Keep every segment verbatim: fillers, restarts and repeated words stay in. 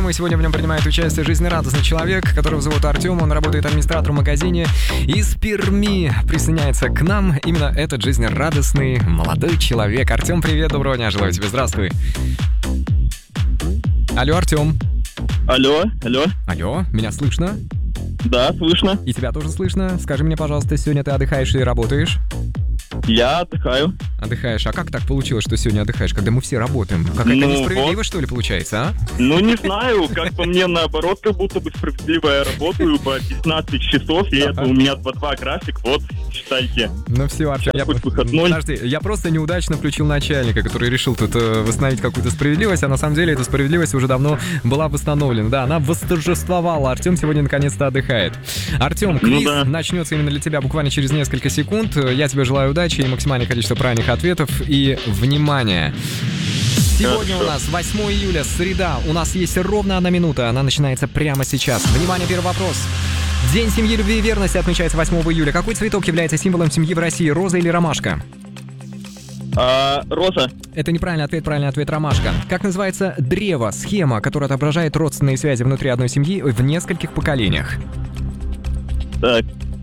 тему, и сегодня в нем принимает участие жизнерадостный человек, которого зовут Артем. Он работает администратором в магазине из Перми. Присоединяется к нам именно этот жизнерадостный молодой человек. Артем, привет, доброго дня, желаю тебе, здравствуй. Алло, Артем. Алло, алло. Алло, меня слышно? Да, слышно. И тебя тоже слышно. Скажи мне, пожалуйста, сегодня ты отдыхаешь или работаешь? Я отдыхаю. Отдыхаешь. А как так получилось, что сегодня отдыхаешь, когда мы все работаем? Какая-то Ну, несправедливость, вот. что ли, получается, а? Ну, не знаю, как по мне, наоборот, как будто бы справедливо я работаю по пятнадцать часов, и это у меня два-два график, вот, считайте. Ну все, Артем, я... хоть выходной. Подожди, я просто неудачно включил начальника, который решил тут э, восстановить какую-то справедливость, а на самом деле эта справедливость уже давно была восстановлена. Да, она восторжествовала. Артем сегодня наконец-то отдыхает. Артем, квиз Ну да. начнется именно для тебя буквально через несколько секунд. Я тебе желаю удачи и максимальное количество правильных ответов. И внимание! Сегодня Хорошо. у нас восьмое июля, среда. У нас есть ровно одна минута. Она начинается прямо сейчас. Внимание, первый вопрос. День семьи, любви и верности отмечается восьмого июля. Какой цветок является символом семьи в России? Роза или ромашка? А, Роза. Это неправильный ответ, правильный ответ — ромашка. Как называется древо, схема, которая отображает родственные связи внутри одной семьи в нескольких поколениях? Так.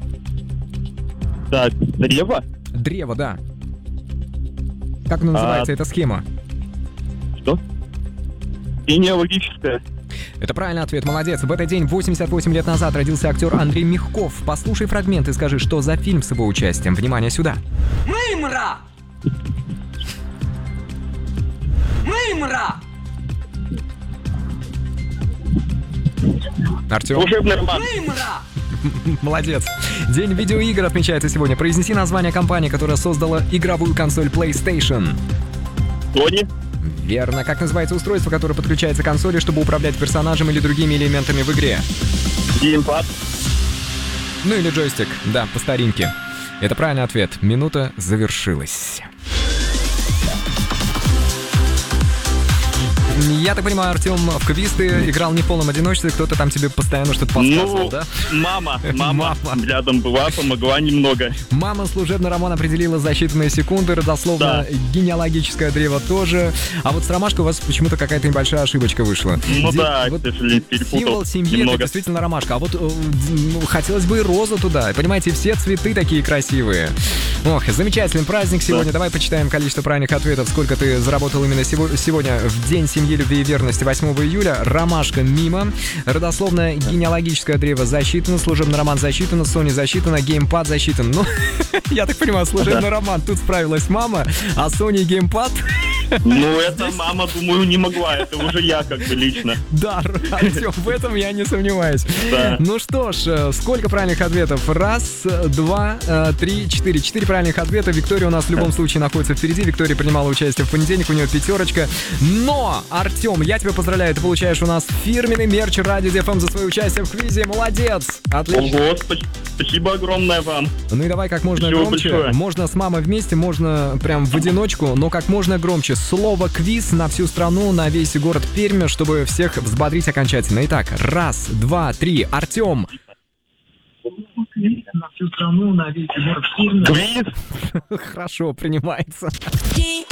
Так, древо? Древо, да. Как оно называется, А. эта схема? Что? Генеалогическая. Это правильный ответ, молодец. В этот день, восемьдесят восемь лет назад, родился актер Андрей Мягков. Послушай фрагмент и скажи, что за фильм с его участием. Внимание сюда. Мымра! Мымра! Артем, Служебный роман. Мымра! молодец. День видеоигр отмечается сегодня. Произнеси название компании, которая создала игровую консоль PlayStation. Тони. Верно. Как называется устройство, которое подключается к консоли, чтобы управлять персонажем или другими элементами в игре? Геймпад. Ну или джойстик. Да, по старинке. Это правильный ответ. Минута завершилась. Я так понимаю, Артем, в квиз ты играл не в полном одиночестве, кто-то там тебе постоянно что-то подсказывал, Ну, да? мама, мама, Мама. рядом была, помогла немного. Мама служебный роман определила за считанные секунды, родословно Да. генеалогическое древо тоже. А вот с ромашкой у вас почему-то какая-то небольшая ошибочка вышла. Ну Ди- да, вот к сожалению, перепутал символ семьи — это немного. действительно ромашка. А вот э, ну, хотелось бы и розу туда. Понимаете, все цветы такие красивые. Ох, замечательный праздник сегодня. Давай почитаем количество правильных ответов. Сколько ты заработал именно сего- сегодня в День семьи, любви и верности восьмого июля. Ромашка мимо. Родословное генеалогическое древо засчитано. Служебный роман засчитано. Sony засчитано. Геймпад засчитан. Ну, я так понимаю, служебный роман. Тут справилась мама, а Sony и геймпад... Ну, это мама, думаю, не могла. Это уже я как бы лично. Да, Артем, в этом я не сомневаюсь. Да. Ну что ж, э, сколько правильных ответов? Раз, э, два, э, три, четыре. Четыре правильных ответа. Виктория у нас в любом случае находится впереди. Виктория принимала участие в понедельник, у нее пятерочка. Но, Артем, я тебя поздравляю, ты получаешь у нас фирменный мерч Радио Ди Эф Эм за свое участие в квизе. Молодец! Отлично. Ого, спа- спасибо огромное вам. Ну и давай как можно Спасибо громче. большое. Можно с мамой вместе, можно прям в одиночку, но как можно громче. Слово «квиз» на всю страну, на весь город Пермь, чтобы всех взбодрить окончательно. Итак, раз, два, три. Артем. На всю страну, на весь город Пермь. Квиз. Хорошо, принимается. Ди